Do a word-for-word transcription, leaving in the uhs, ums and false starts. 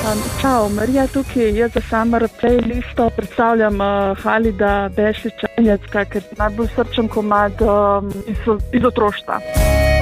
Um, čau, Marija tukaj, jaz za Summer Playlisto predstavljam uh, Halida Bešiča, ker je najbolj srčen komad um, iz, iz otroštva.